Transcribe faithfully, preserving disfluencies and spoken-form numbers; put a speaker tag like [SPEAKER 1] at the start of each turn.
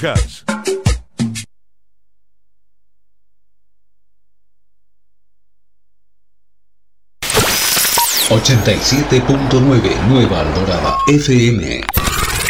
[SPEAKER 1] Cars.
[SPEAKER 2] ochenta y siete punto nueve Nueva Alborada F M.